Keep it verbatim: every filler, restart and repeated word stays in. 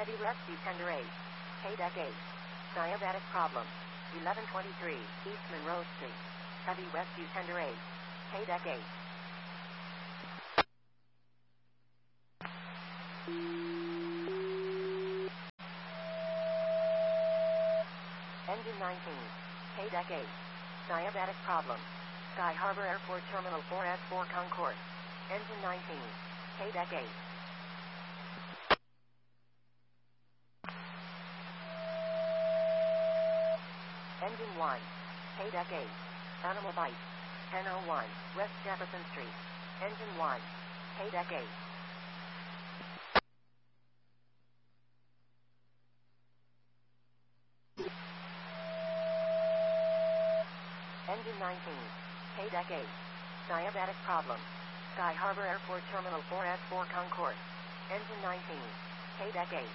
Heavy Rescue Tender eight. K-Deck eight. Diabetic problem. eleven twenty-three East Monroe Street. Heavy Rescue Tender eight. K-Deck eight. Engine nineteen. K-Deck eight. Diabetic problem. Sky Harbor Airport Terminal four S four Concourse. Engine nineteen. K-Deck eight. Engine one. K-Deck eight. Animal Bite. ten oh one West Jefferson Street. Engine one. K-Deck eight. Engine nineteen. K-Deck eight. Diabetic problem. Sky Harbor Airport Terminal four S four Concourse. Engine nineteen. K-Deck eight.